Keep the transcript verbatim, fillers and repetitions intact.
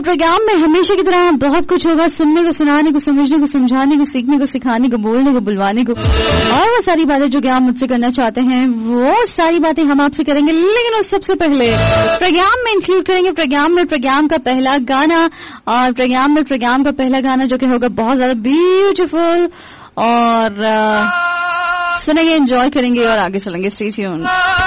Programme में हमेशा की तरह बहुत कुछ होगा, सुनने को, सुनाने को, समझने को, समझाने को, सीखने को, सिखाने को, बोलने को, बुलवाने को, और वो सारी बातें जो कि आप मुझसे करना चाहते हैं वो सारी बातें हम आपसे करेंगे। लेकिन उस सबसे पहले प्रोग्राम में इंक्लूड करेंगे प्रोग्राम में प्रोग्राम का पहला गाना, और प्रोग्राम में प्रोग्राम का पहला गाना जो कि होगा बहुत ज्यादा ब्यूटीफुल, और सुनेंगे, एंजॉय करेंगे और आगे चलेंगे। Stay tuned.